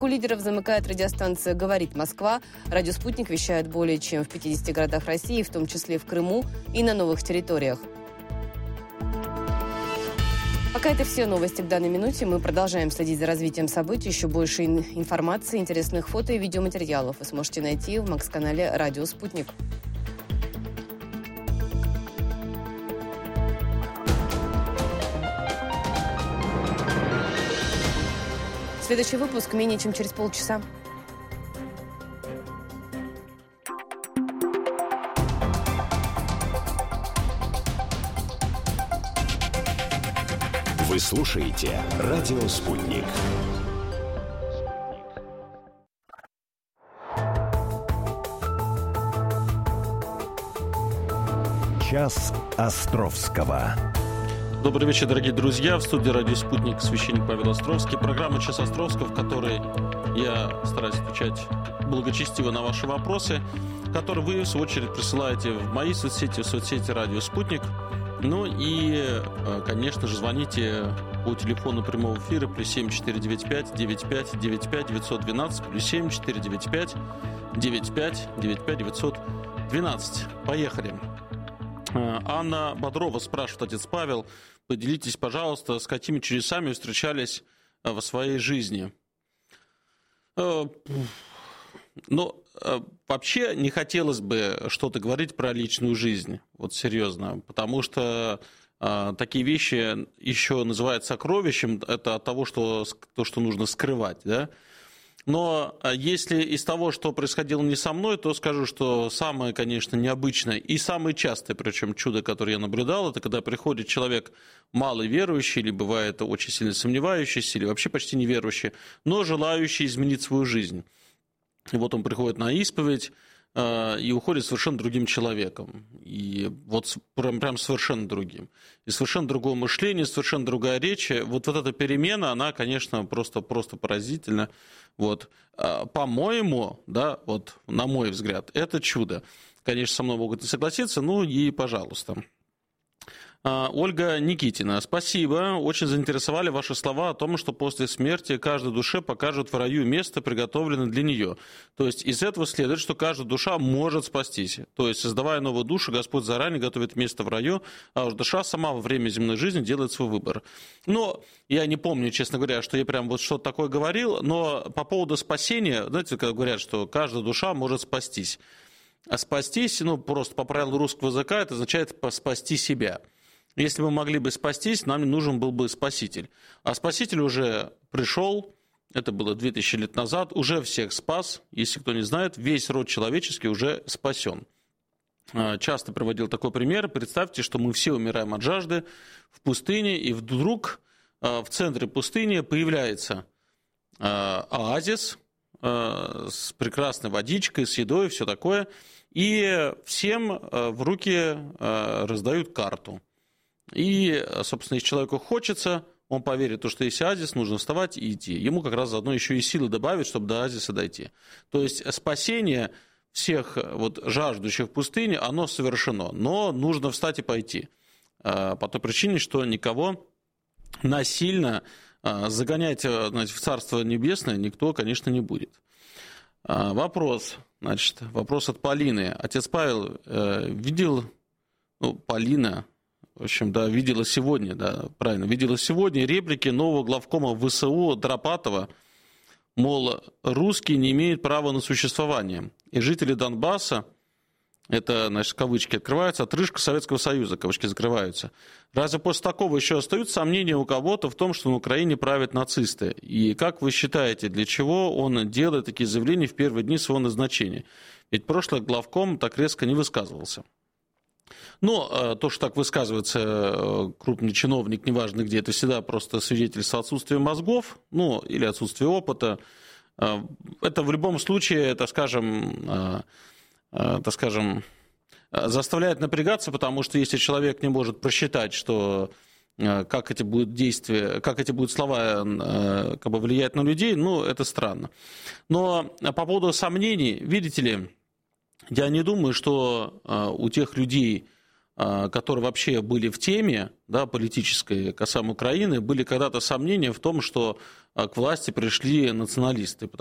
У лидеров замыкает радиостанция «Говорит Москва». Радио «Спутник» вещает более чем в 50 городах России, в том числе в Крыму и на новых территориях. Пока это все новости к данной минуте. Мы продолжаем следить за развитием событий. Еще больше информации, интересных фото и видеоматериалов вы сможете найти в Макс-канале «Радио Спутник». Следующий выпуск менее чем через полчаса. Вы слушаете «Радио Спутник». Час Островского. Добрый вечер, дорогие друзья. В студии «Радио Спутник» священник Павел Островский. Программа «Час Островского», в которой я стараюсь отвечать благочестиво на ваши вопросы, которые вы, в свою очередь, присылаете в мои соцсети, в соцсети «Радио Спутник». Ну и, конечно же, звоните по телефону прямого эфира +7 495 95 95 912, +7 495 95 95 912. Поехали. Анна Бодрова спрашивает: отец Павел, поделитесь, пожалуйста, с какими чудесами вы встречались в своей жизни? Вообще не хотелось бы что-то говорить про личную жизнь, вот серьезно, потому что такие вещи еще называют сокровищем, это от того, что нужно скрывать, да? Но если из того, что происходило не со мной, то скажу, что самое, конечно, необычное и самое частое, причем чудо, которое я наблюдал, это когда приходит человек маловерующий, или бывает очень сильно сомневающийся, или вообще почти неверующий, но желающий изменить свою жизнь. И вот он приходит на исповедь и уходит совершенно другим человеком. И вот прям совершенно другим. И совершенно другое мышление, совершенно другая речь. Вот эта перемена, она, конечно, просто поразительна. Вот. По-моему, да, вот на мой взгляд, это чудо. Конечно, со мной могут не согласиться, ну и пожалуйста. Ольга Никитина. Спасибо. Очень заинтересовали ваши слова о том, что после смерти каждой душе покажут в раю место, приготовленное для нее. То есть из этого следует, что каждая душа может спастись. То есть, создавая новую душу, Господь заранее готовит место в раю, а уж душа сама во время земной жизни делает свой выбор. Но я не помню, честно говоря, что я прям вот что-то такое говорил, но по поводу спасения, знаете, когда говорят, что каждая душа может спастись. А спастись, просто по правилу русского языка, это означает спасти себя. Если мы могли бы спастись, нам не нужен был бы спаситель. А спаситель уже пришел, это было 2000 лет назад, уже всех спас. Если кто не знает, весь род человеческий уже спасен. Часто приводил такой пример. Представьте, что мы все умираем от жажды в пустыне, и вдруг в центре пустыни появляется оазис с прекрасной водичкой, с едой, все такое. И всем в руки раздают карту. И, собственно, если человеку хочется, он поверит в то, что есть оазис, нужно вставать и идти. Ему как раз заодно еще и силы добавить, чтобы до оазиса дойти. То есть спасение всех жаждущих в пустыне, оно совершено. Но нужно встать и пойти. По той причине, что никого насильно загонять в Царство Небесное никто, конечно, не будет. Вопрос от Полины. Отец Павел видел, Полина... В общем, да, видела сегодня реплики нового главкома ВСУ Дропатова, мол, русские не имеют права на существование. И жители Донбасса, это, кавычки открываются, отрыжка Советского Союза, кавычки закрываются. Разве после такого еще остаются сомнения у кого-то в том, что на Украине правят нацисты? И как вы считаете, для чего он делает такие заявления в первые дни своего назначения? Ведь прошлый главком так резко не высказывался. Но то, что так высказывается крупный чиновник, неважно где, это всегда просто свидетельство отсутствия мозгов, или отсутствия опыта. Это в любом случае, заставляет напрягаться, потому что если человек не может просчитать, что как эти будут слова влиять на людей, это странно. Но по поводу сомнений, видите ли, я не думаю, что у тех людей, которые вообще были в теме, да, политической касаемо Украины, были когда-то сомнения в том, что к власти пришли националисты.